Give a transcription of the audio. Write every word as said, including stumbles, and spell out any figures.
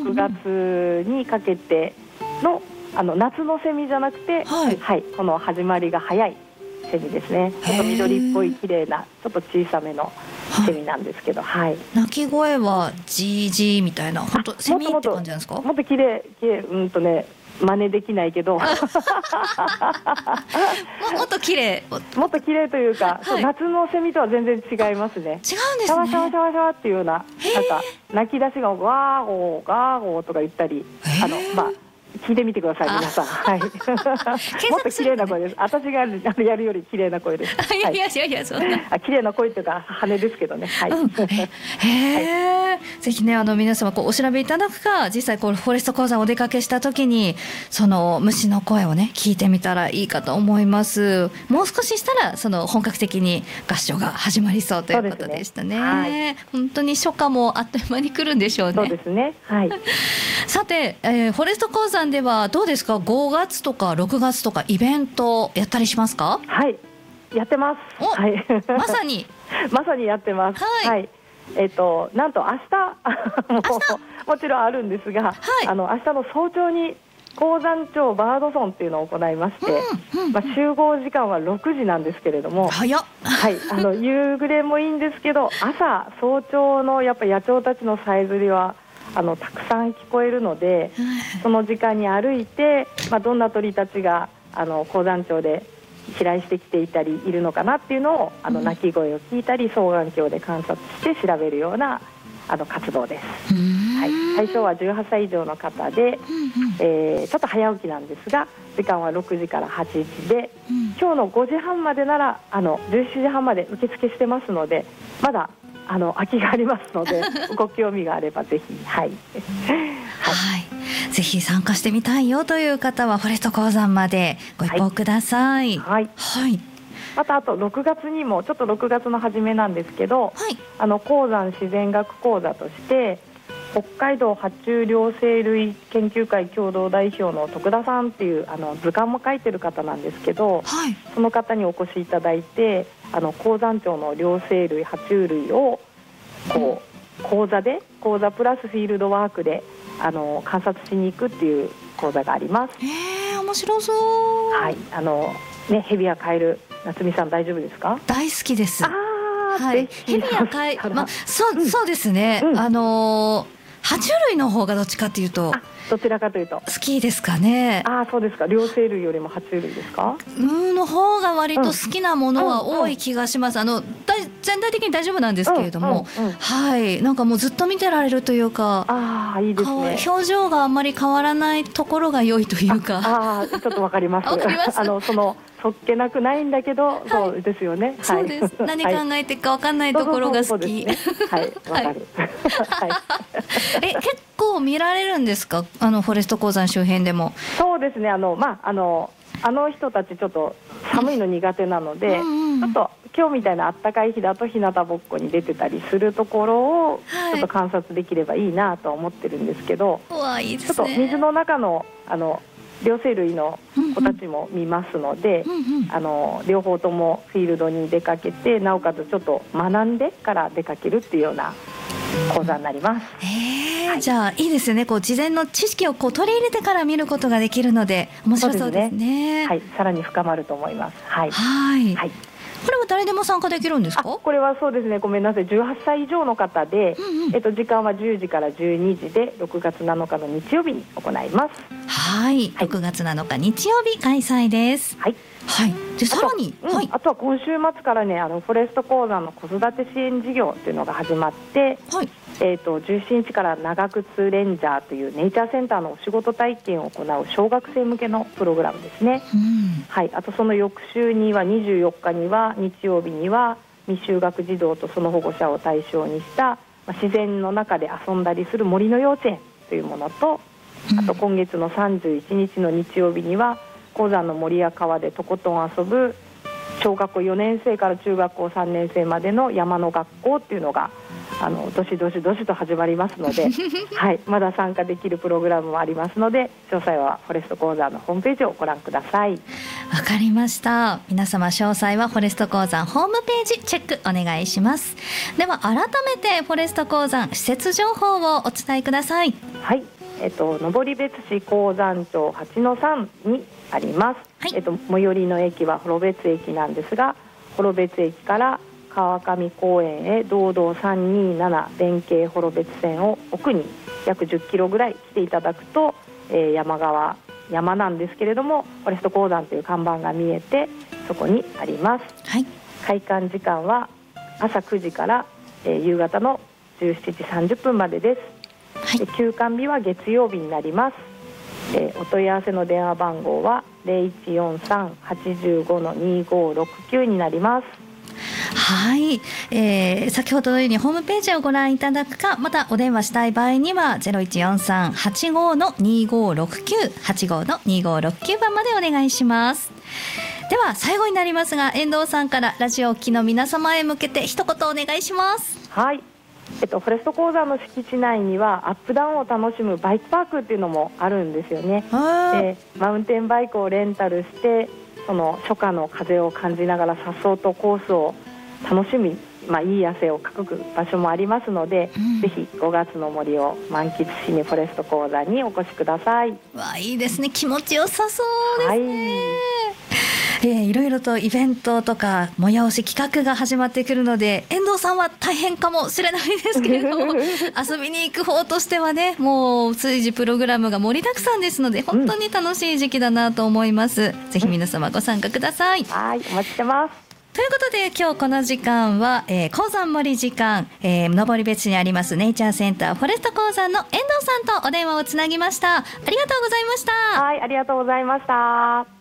くがつにかけての、あの夏のセミじゃなくて、 はいはい、この始まりが早いセミですね。ちょっと緑っぽい綺麗なちょっと小さめのセミなんですけど、はい、 鳴き声はジージーみたいな、本当セミって感じなんですか？ もっと綺麗、綺麗、うんとね真似できないけども, もっと綺麗もっと綺麗というか、はい、夏のセミとは全然違いますね。 違うんですね。 シャワシャワシャワシャワっていうような、なんか鳴き出しがガーゴーガーゴーとか言ったり、あのまあ聞いてみてください皆さん。はい。もっと綺麗な声です。私がやるより綺麗な声です。 いやいやいやいや、そんな。 あ、綺麗な声というか羽ですけどね。はい。うん、 へえ。ぜひね、あの皆様こうお調べいただくか、実際こうフォレスト鉱山お出かけした時にその虫の声をね聞いてみたらいいかと思います。もう少ししたらその本格的に合唱が始まりそうということでしたね。はい、本当に初夏もあっという間に来るんでしょうね。 そうですね。はい。 さて、えー、フォレスト鉱山ではどうですか？ごがつとかろくがつとかイベントやったりしますか？ はい、やってます。はい、 まさにまさにやってます。はい、はい、えっとなんと明日も, もちろんあるんですが、はい、あの明日の早朝に鉱山町バードソンっていうのを行いまして、うんうん、まあ、集合時間はろくじなんですけれども、 早っ、 はい、あの夕暮れもいいんですけど、朝早朝のやっぱ野鳥たちのさえずりはあのたくさん聞こえるので、その時間に歩いて、まあ、どんな鳥たちがあの鉱山町で飛来してきていたりいるのかなっていうのを、あの鳴き声を聞いたり双眼鏡で観察して調べるようなあの活動です。はい、対象はじゅうはっさい以上の方で、えー、ちょっと早起きなんですが、時間はろくじからはちじで、今日のごじはんまでならあのじゅうしちじはんまで受付してますので、まだあの空きがありますのでご興味があればぜひ、はい、はいはい、ぜひ参加してみたいよという方はフォレスト鉱山までご一報ください。 はい、はい、またあとろくがつにもちょっとろくがつの初めなんですけど、はい、あの鉱山自然学講座として北海道爬虫両生類研究会共同代表の徳田さんっていうあの図鑑も書いてる方なんですけど、はい、その方にお越しいただいて、あの鉱山町の両生類爬虫類をこう講座で講座プラスフィールドワークであの観察しに行くっていう講座があります。 へー、面白そう。 はい、あのね、ヘビやカエル、夏美さん大丈夫ですか？ 大好きです。 あ、はい、 ヘビやカエル、まあ、そう、うん、そうですね、うん、あのー爬虫類の方がどっちかというと、 どちらかというと好きですかね。 ああ、そうですか。両生類よりも爬虫類ですか？ うんの方が割と好きなものは多い気がします。あの全体的に大丈夫なんですけれども、うんうんうん、はい、なんかもうずっと見てられるというか、 ああ、いいですね。 表情があんまり変わらないところが良いというか、 ああ、ちょっとわかります。あのそのそっけなくないんだけど、はい、そうですよね。 そうです。はい、何考えてるかわかんないところが好き。 はい、わかる。はい、 え、結構見られるんですか？あのフォレスト鉱山周辺でも。 そうですね。あのまああのあの人たちちょっと寒いの苦手なので、うんうん、ちょっと今日みたいな暖かい日だと日向ぼっこに出てたりするところをちょっと観察できればいいなと思ってるんですけど、 はい、いいですね。 ちょっと水の中のあの両生類の子たちも見ますので、うんうん、あの両方ともフィールドに出かけて、なおかつちょっと学んでから出かけるっていうような講座になります。 へー、はい、じゃあいいですよね。こう事前の知識をこう取り入れてから見ることができるので面白そうですね。そうですね。 はい、さらに深まると思います。はい。 はい。 はい、 これは誰でも参加できるんですか？ これはそうですね、ごめんなさい、じゅうはっさい以上の方で、うんうん、えっと、時間はじゅうじからじゅうにじでろくがつなのかの日曜日に行います。 はい、はい、ろくがつなのか日曜日開催です。はい、はい、でさらに、 あと、はい、あとは今週末からね、あのフォレスト鉱山の子育て支援事業というのが始まって、はい、えー、とじゅうしちにちから長靴レンジャーというネイチャーセンターのお仕事体験を行う小学生向けのプログラムですね。うん、はい、あとその翌週にはにじゅうよっかには日曜日には未就学児童とその保護者を対象にした、まあ、自然の中で遊んだりする森の幼稚園というものと、あと今月のさんじゅういちにちの日曜日には鉱山の森や川でとことん遊ぶ小学校よねんせいから中学校さんねんせいまでの山の学校っていうのがあのどしどしどしと始まりますので、はい、まだ参加できるプログラムもありますので、詳細はフォレスト鉱山のホームページをご覧ください。 わかりました。皆様詳細はフォレスト鉱山ホームページチェックお願いします。では改めてフォレスト鉱山施設情報をお伝えください。 はい、 えっと、登別市鉱山町 はちのさん にあります、はい。えっと、最寄りの駅は幌別駅なんですが、幌別駅から川上公園へ道道さんにーなな連携幌別線を奥に約じゅっキロぐらい来ていただくと、えー、山側山なんですけれどもフォレスト鉱山という看板が見えてそこにあります、はい。開館時間は朝くじから、えー、夕方のじゅうしちじさんじゅっぷんまでです、はい。で休館日は月曜日になります、えー、お問い合わせの電話番号は ゼロいちよんさん はちご にごろくきゅう になります。 はい、えー、先ほどのようにホームページをご覧いただくか、またお電話したい場合には ゼロいちよんさん はちご にごろくきゅう はちご にごろくきゅう 番までお願いします。では最後になりますが、遠藤さんからラジオを聴きの皆様へ向けて一言お願いします。 はい、えっと、フォレスト鉱山の敷地内にはアップダウンを楽しむバイクパークっていうのもあるんですよね。でマウンテンバイクをレンタルしてその初夏の風を感じながら颯爽とコースを楽しみ、まあ、いい汗をかく場所もありますので、うん、ぜひごがつの森を満喫しにフォレスト鉱山にお越しください。 わあ、いいですね。気持ちよさそうですね、はい。えー、いろいろとイベントとか催し企画が始まってくるので、遠藤さんは大変かもしれないですけれども遊びに行く方としてはね、もう随時プログラムが盛りだくさんですので本当に楽しい時期だなと思います、うん、ぜひ皆様ご参加ください。 はい、お待ちしてます。 ということで今日この時間は、えー、鉱山森時間、えー、登別市にありますネイチャーセンターフォレスト鉱山の遠藤さんとお電話をつなぎました。ありがとうございました。 はい、ありがとうございました。